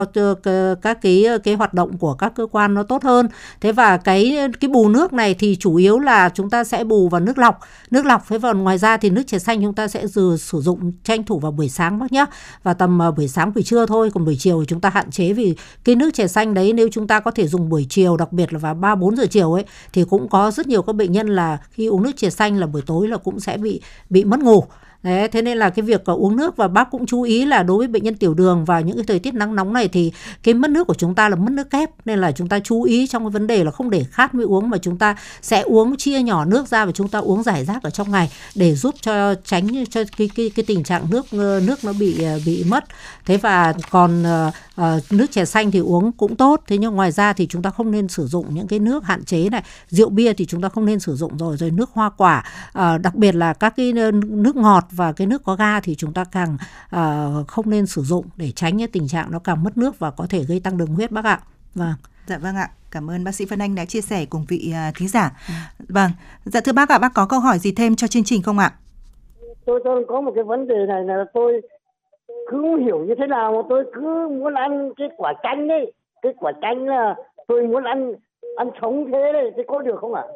các cái hoạt động của các cơ quan nó tốt hơn. Thế và cái bù nước này thì chủ yếu là chúng ta sẽ bù vào nước lọc. Thế và ngoài ra thì nước chè xanh chúng ta sẽ sử dụng tranh thủ vào buổi sáng bác nhé, và tầm buổi sáng buổi trưa thôi, còn buổi chiều thì chúng ta hạn chế, vì cái nước chè xanh đấy nếu chúng ta có thể dùng buổi chiều, đặc biệt là vào 3-4 giờ chiều ấy, thì cũng có rất nhiều các bệnh nhân là khi uống nước chè xanh là buổi tối là cũng sẽ bị mất ngủ. Đấy, thế nên là cái việc uống nước, và bác cũng chú ý là đối với bệnh nhân tiểu đường vào những cái thời tiết nắng nóng này thì cái mất nước của chúng ta là mất nước kép, nên là chúng ta chú ý trong cái vấn đề là không để khát mới uống, mà chúng ta sẽ uống chia nhỏ nước ra và chúng ta uống rải rác ở trong ngày để giúp cho tránh cho cái tình trạng nước nó bị mất. Thế và còn nước chè xanh thì uống cũng tốt, thế nhưng ngoài ra thì chúng ta không nên sử dụng những cái nước, hạn chế này, rượu bia thì chúng ta không nên sử dụng rồi nước hoa quả, đặc biệt là các cái nước ngọt và cái nước có ga thì chúng ta càng không nên sử dụng, để tránh cái tình trạng nó càng mất nước và có thể gây tăng đường huyết bác ạ. Vâng. Dạ vâng ạ. Cảm ơn bác sĩ Vân Anh đã chia sẻ cùng vị thính giả. Vâng. Dạ thưa bác ạ, bác có câu hỏi gì thêm cho chương trình không ạ? Tôi có một cái vấn đề này là tôi cứ không hiểu như thế nào mà tôi cứ muốn ăn cái quả chanh ấy. Cái quả chanh là tôi muốn ăn sống thế đấy, thế có được không ạ?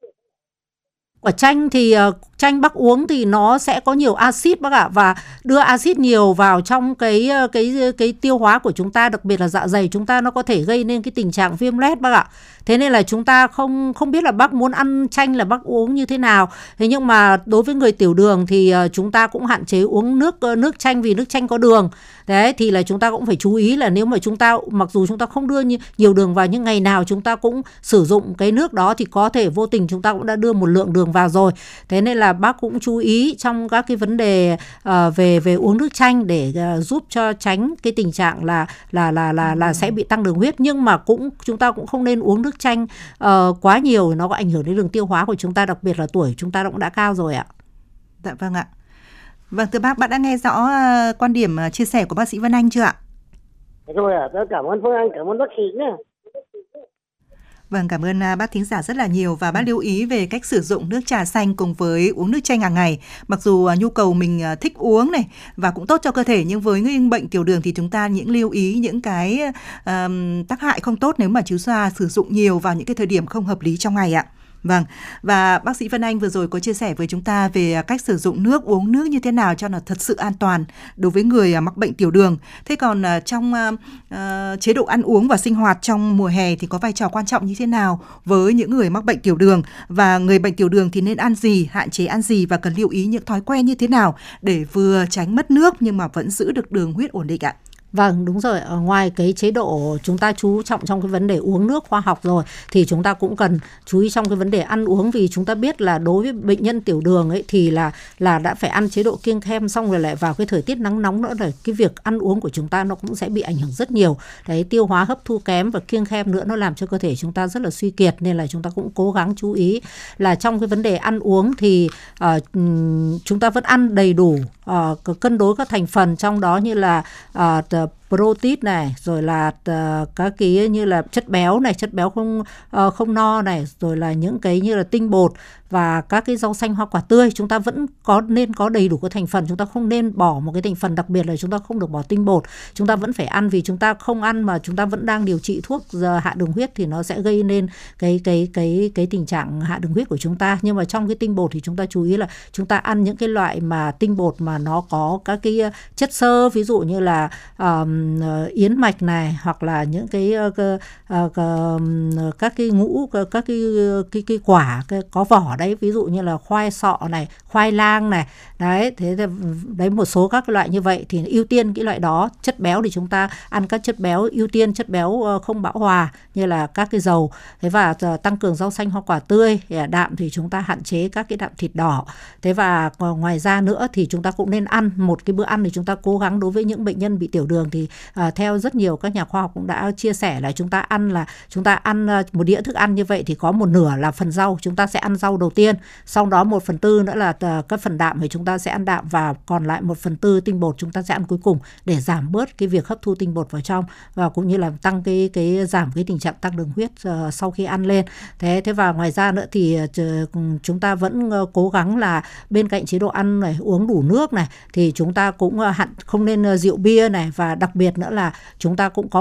Quả chanh thì chanh bác uống thì nó sẽ có nhiều axit bác ạ, và đưa axit nhiều vào trong cái tiêu hóa của chúng ta, đặc biệt là dạ dày chúng ta, nó có thể gây nên cái tình trạng viêm loét bác ạ. Thế nên là chúng ta không biết là bác muốn ăn chanh là bác uống như thế nào. Thế nhưng mà đối với người tiểu đường thì chúng ta cũng hạn chế uống nước chanh, vì nước chanh có đường. Đấy thì là chúng ta cũng phải chú ý là nếu mà chúng ta, mặc dù chúng ta không đưa nhiều đường vào, nhưng ngày nào chúng ta cũng sử dụng cái nước đó thì có thể vô tình chúng ta cũng đã đưa một lượng đường vào rồi. Thế nên là bác cũng chú ý trong các cái vấn đề về uống nước chanh để giúp cho tránh cái tình trạng là sẽ bị tăng đường huyết. Nhưng mà chúng ta cũng không nên uống nước chanh quá nhiều, nó có ảnh hưởng đến đường tiêu hóa của chúng ta, đặc biệt là tuổi chúng ta cũng đã cao rồi ạ. Dạ vâng ạ. Vâng, thưa bác, bạn đã nghe rõ quan điểm chia sẻ của bác sĩ Vân Anh chưa ạ? Rồi ạ, tôi cảm ơn Phương Anh, cảm ơn bác sĩ nhé. Vâng, cảm ơn bác thính giả rất là nhiều, và bác lưu ý về cách sử dụng nước trà xanh cùng với uống nước chanh hàng ngày. Mặc dù nhu cầu mình thích uống này và cũng tốt cho cơ thể, nhưng với những bệnh tiểu đường thì chúng ta lưu ý những cái tác hại không tốt nếu mà chúng ta sử dụng nhiều vào những cái thời điểm không hợp lý trong ngày ạ. Vâng, và bác sĩ Vân Anh vừa rồi có chia sẻ với chúng ta về cách sử dụng nước, uống nước như thế nào cho nó thật sự an toàn đối với người mắc bệnh tiểu đường. Thế còn trong chế độ ăn uống và sinh hoạt trong mùa hè thì có vai trò quan trọng như thế nào với những người mắc bệnh tiểu đường, và người bệnh tiểu đường thì nên ăn gì, hạn chế ăn gì, và cần lưu ý những thói quen như thế nào để vừa tránh mất nước nhưng mà vẫn giữ được đường huyết ổn định ạ? Vâng, đúng rồi. Ngoài cái chế độ chúng ta chú trọng trong cái vấn đề uống nước khoa học rồi, thì chúng ta cũng cần chú ý trong cái vấn đề ăn uống, vì chúng ta biết là đối với bệnh nhân tiểu đường ấy thì là đã phải ăn chế độ kiêng khem, xong rồi lại vào cái thời tiết nắng nóng nữa, là cái việc ăn uống của chúng ta nó cũng sẽ bị ảnh hưởng rất nhiều. Đấy, tiêu hóa hấp thu kém và kiêng khem nữa, nó làm cho cơ thể chúng ta rất là suy kiệt, nên là chúng ta cũng cố gắng chú ý là trong cái vấn đề ăn uống thì chúng ta vẫn ăn đầy đủ, cân đối các thành phần trong đó, như là protein này, rồi là các cái như là chất béo này, chất béo không no này, rồi là những cái như là tinh bột và các cái rau xanh hoa quả tươi. Chúng ta vẫn nên có đầy đủ các thành phần, chúng ta không nên bỏ một cái thành phần, đặc biệt là chúng ta không được bỏ tinh bột. Chúng ta vẫn phải ăn, vì chúng ta không ăn mà chúng ta vẫn đang điều trị thuốc hạ đường huyết thì nó sẽ gây nên cái tình trạng hạ đường huyết của chúng ta. Nhưng mà trong cái tinh bột thì chúng ta chú ý là chúng ta ăn những cái loại mà tinh bột mà nó có các cái chất xơ, ví dụ như là yến mạch này, hoặc là những cái các cái ngũ, các cái quả có vỏ đấy, ví dụ như là khoai sọ này, khoai lang này. Đấy, thế đấy, một số các loại như vậy thì ưu tiên cái loại đó. Chất béo thì chúng ta ăn các chất béo, ưu tiên chất béo không bão hòa như là các cái dầu. Thế và tăng cường rau xanh hoa quả tươi. Đạm thì chúng ta hạn chế các cái đạm thịt đỏ. Thế và ngoài ra nữa thì chúng ta cũng nên ăn một cái bữa ăn, thì chúng ta cố gắng đối với những bệnh nhân bị tiểu đường thì theo rất nhiều các nhà khoa học cũng đã chia sẻ là chúng ta ăn một đĩa thức ăn như vậy thì có một nửa là phần rau, chúng ta sẽ ăn rau đầu tiên, sau đó 1/4 nữa là các phần đạm thì chúng ta sẽ ăn đạm, và còn lại 1/4 tinh bột chúng ta sẽ ăn cuối cùng, để giảm bớt cái việc hấp thu tinh bột vào trong, và cũng như là tăng cái giảm cái tình trạng tăng đường huyết sau khi ăn lên. Thế và ngoài ra nữa thì chúng ta vẫn cố gắng là bên cạnh chế độ ăn này, uống đủ nước này, thì chúng ta cũng không nên rượu bia này, và đặc biệt biệt nữa là chúng ta cũng có